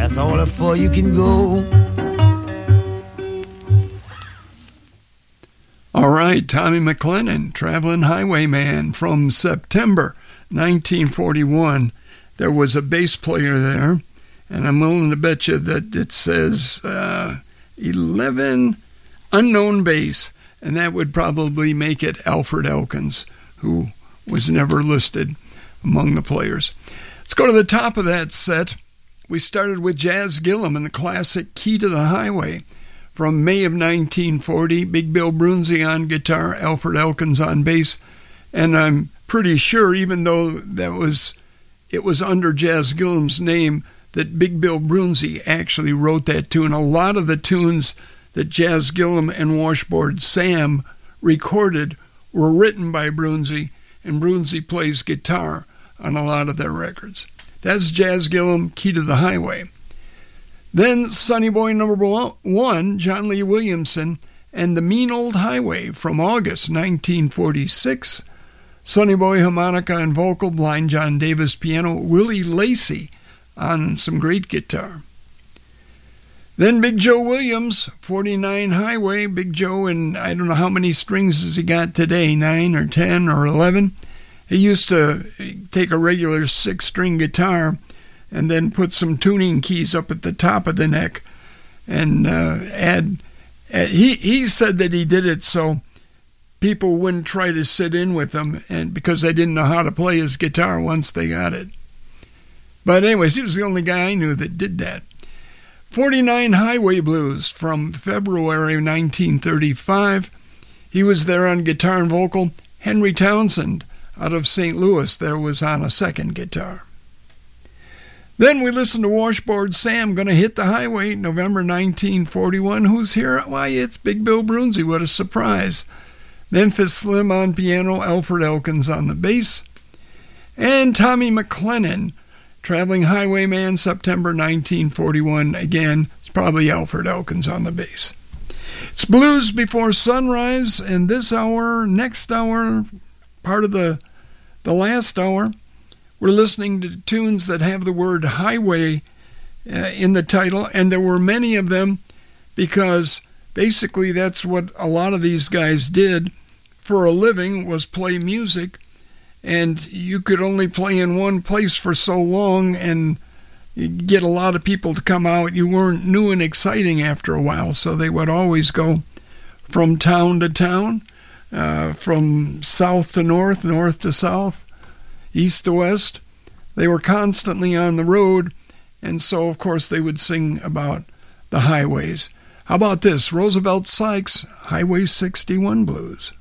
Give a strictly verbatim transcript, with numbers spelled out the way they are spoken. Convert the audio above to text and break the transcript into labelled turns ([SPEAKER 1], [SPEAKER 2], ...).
[SPEAKER 1] That's all how far you can go.
[SPEAKER 2] All right, Tommy McLennan, Traveling Highwayman from September nineteen forty-one. There was a bass player there, and I'm willing to bet you that it says uh, eleven unknown bass, and that would probably make it Alfred Elkins, who was never listed among the players. Let's go to the top of that set. We started with Jazz Gillum and the classic Key to the Highway from May of nineteen forty. Big Bill Brunzi on guitar, Alfred Elkins on bass, and I'm pretty sure, even though that was it was under Jazz Gillum's name, that Big Bill Brunzi actually wrote that tune. A lot of the tunes that Jazz Gillum and Washboard Sam recorded were written by Brunzi, and Brunzi plays guitar on a lot of their records. That's Jazz Gillum, Key to the Highway. Then Sonny Boy number one, John Lee Williamson, and The Mean Old Highway from August nineteen forty-six. Sonny Boy harmonica and vocal, Blind John Davis piano, Willie Lacey on some great guitar. Then Big Joe Williams, forty-nine Highway. Big Joe, and I don't know how many strings has he got today, nine or ten or eleven. He used to take a regular six-string guitar and then put some tuning keys up at the top of the neck and uh, add, add he, he said that he did it so people wouldn't try to sit in with him, and because they didn't know how to play his guitar once they got it. But anyways, he was the only guy I knew that did that. forty-nine Highway Blues from February nineteen thirty-five. He was there on guitar and vocal. Henry Townsend out of Saint Louis there was on a second guitar. Then we listened to Washboard Sam, Gonna Hit the Highway, November nineteen forty-one. Who's here? Why, it's Big Bill Brunzi. What a surprise. Memphis Slim on piano, Alfred Elkins on the bass. And Tommy McLennan, Traveling Highwayman, September nineteen forty-one. Again, it's probably Alfred Elkins on the bass. It's Blues Before Sunrise, and this hour, next hour, part of the, the last hour, we're listening to tunes that have the word highway uh, in the title, and there were many of them because basically that's what a lot of these guys did for a living, was play music, and you could only play in one place for so long and get a lot of people to come out. You weren't new and exciting after a while, so they would always go from town to town, uh, from south to north, north to south, east to west. They were constantly on the road, and so, of course, they would sing about the highways. How about this? Roosevelt Sykes, Highway sixty-one Blues.